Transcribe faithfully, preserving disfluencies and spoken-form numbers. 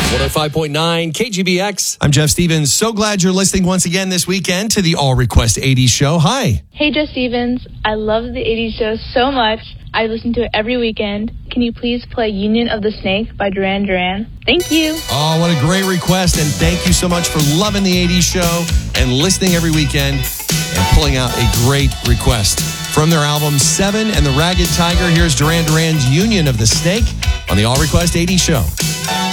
one oh five point nine K G B X. I'm Jeff Stevens. So glad you're listening once again this weekend to the All Request eighties show. Hi. Hey, Jeff Stevens. I love the eighties show so much. I listen to it every weekend. Can you please play Union of the Snake by Duran Duran? Thank you. Oh, what a great request. And thank you so much for loving the eighties show and listening every weekend and pulling out a great request. From their album Seven and the Ragged Tiger, here's Duran Duran's Union of the Snake on the All Request eighties show.